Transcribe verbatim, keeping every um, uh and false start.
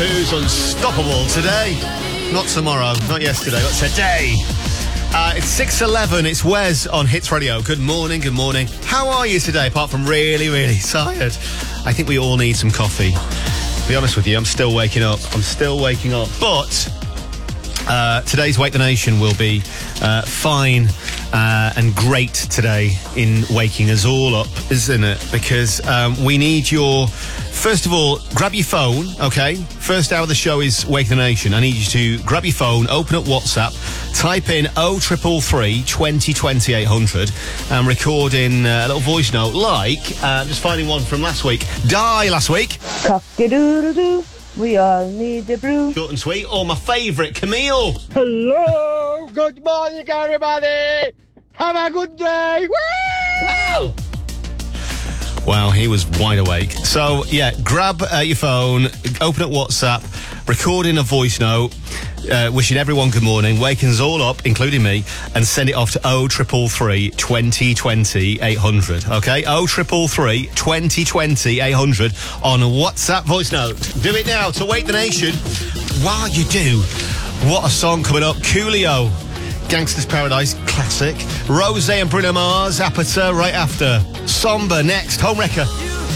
who's unstoppable today. Not tomorrow, not yesterday, but today. Uh, it's six eleven, it's Wes on Hits Radio. Good morning, good morning. How are you today, apart from really, really tired? I think we all need some coffee. To be honest with you, I'm still waking up. I'm still waking up. But uh, today's Wake the Nation will be uh, fine uh, and great today in waking us all up, isn't it? Because um, we need your... First of all, grab your phone, okay? First hour of the show is Wake the Nation. I need you to grab your phone, open up WhatsApp, type in oh triple three, twenty twenty, eight hundred and record in uh, a little voice note like, uh, just finding one from last week. Die last week. Cock-a-doodle-doo, we all need the brew. Short and sweet. Or my favourite, Camille. Hello, good morning everybody. Have a good day. Woo! Wow. Wow, he was wide awake. So, yeah, grab uh, your phone, open up WhatsApp, record in a voice note, uh, wishing everyone good morning, waking us all up, including me, and send it off to oh triple three, twenty twenty, eight hundred, okay? oh triple three, twenty twenty, eight hundred on a WhatsApp voice note. Do it now to Wake the Nation. While you do, what a song coming up. Coolio, Gangsta's Paradise, classic. Rosé and Bruno Mars, Apata right after. Somber next, Homewrecker.